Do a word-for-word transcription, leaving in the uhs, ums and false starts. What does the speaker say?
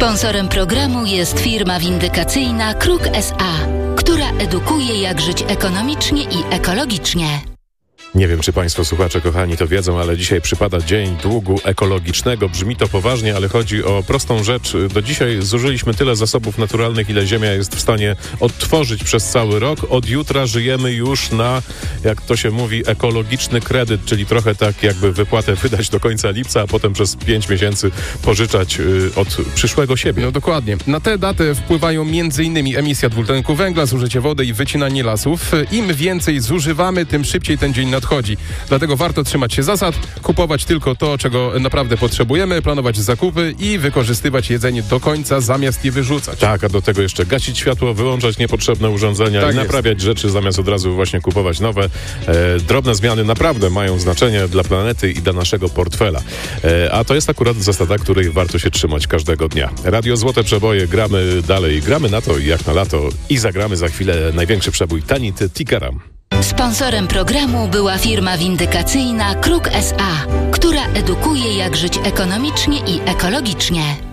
Sponsorem programu jest firma windykacyjna Kruk S A, która edukuje, jak żyć ekonomicznie i ekologicznie. Nie wiem, czy państwo słuchacze kochani to wiedzą, ale dzisiaj przypada Dzień Długu Ekologicznego. Brzmi to poważnie, ale chodzi o prostą rzecz. Do dzisiaj zużyliśmy tyle zasobów naturalnych, ile Ziemia jest w stanie odtworzyć przez cały rok. Od jutra żyjemy już na, jak to się mówi, ekologiczny kredyt, czyli trochę tak jakby wypłatę wydać do końca lipca, a potem przez pięć miesięcy pożyczać y, od przyszłego siebie. No dokładnie. Na tę datę wpływają m.in. emisja dwutlenku węgla, zużycie wody i wycinanie lasów. Im więcej zużywamy, tym szybciej ten dzień nadchodzi. Dlatego warto trzymać się zasad, kupować tylko to, czego naprawdę potrzebujemy, planować zakupy i wykorzystywać jedzenie do końca, zamiast je wyrzucać. Tak, a do tego jeszcze gasić światło, wyłączać niepotrzebne urządzenia tak i naprawiać jest. rzeczy, zamiast od razu właśnie kupować nowe. E, drobne zmiany naprawdę mają znaczenie dla planety i dla naszego portfela. E, a to jest akurat zasada, której warto się trzymać każdego dnia. Radio Złote Przeboje, gramy dalej, gramy na to jak na lato i zagramy za chwilę największy przebój Tanit Tikaram. Sponsorem programu była firma windykacyjna Kruk S A, która edukuje, jak żyć ekonomicznie i ekologicznie.